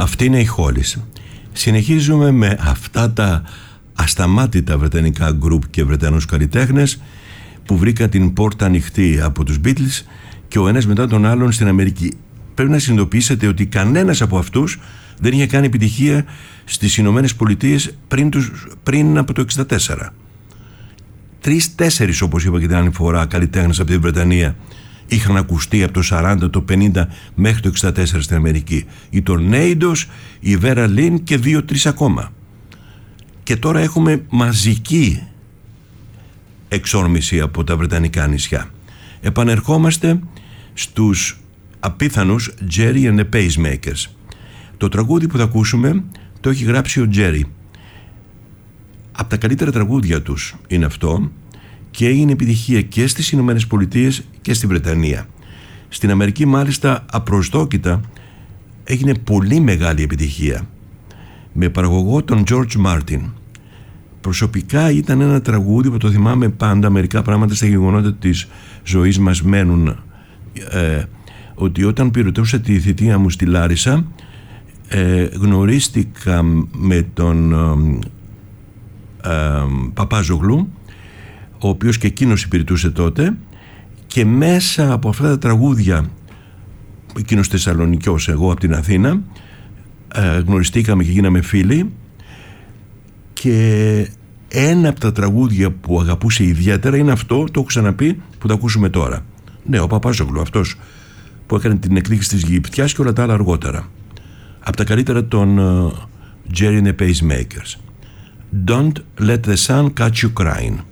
Αυτή είναι η Hollies. Συνεχίζουμε με αυτά τα ασταμάτητα βρετανικά γκρουπ και βρετανούς καλλιτέχνες που βρήκαν την πόρτα ανοιχτή από τους Beatles και ο ένας μετά τον άλλον στην Αμερική. Πρέπει να συνειδητοποιήσετε ότι κανένας από αυτούς δεν είχε κάνει επιτυχία στις Ηνωμένες Πολιτείες πριν από το 1964. 3-4, όπως είπα και την άλλη φορά, καλλιτέχνες από τη Βρετανία είχαν ακουστεί από το 40, το 50 μέχρι το 64 στην Αμερική. Οι Tornadoes, η Vera Lynn και 2-3 ακόμα. Και τώρα έχουμε μαζική εξόρμηση από τα βρετανικά νησιά. Επανερχόμαστε στους απίθανους Jerry and the Pacemakers. Το τραγούδι που θα ακούσουμε το έχει γράψει ο Jerry. Από τα καλύτερα τραγούδια τους είναι αυτό και έγινε επιτυχία και στις Ηνωμένες Πολιτείες και στη Βρετανία. Στην Αμερική μάλιστα απροσδόκητα έγινε πολύ μεγάλη επιτυχία με παραγωγό τον George Martin. Προσωπικά ήταν ένα τραγούδι που το θυμάμαι πάντα, μερικά πράγματα στα γεγονότα της ζωής μας μένουν, ότι όταν πυροτεύσα τη θητεία μου στη Λάρισα γνωρίστηκα με τον Παπάζογλου, ο οποίος και εκείνος υπηρετούσε τότε, και μέσα από αυτά τα τραγούδια, εκείνος Θεσσαλονικιός, εγώ από την Αθήνα, γνωριστήκαμε και γίναμε φίλοι, και ένα από τα τραγούδια που αγαπούσε ιδιαίτερα είναι αυτό, το έχω ξαναπεί, που θα ακούσουμε τώρα. Ναι, ο Παπάζογλου, αυτός που έκανε την εκδίκηση της Αιγυπτιάς και όλα τα άλλα αργότερα. Από τα καλύτερα των Jerry and the Pacemakers. Don't let the sun catch you crying.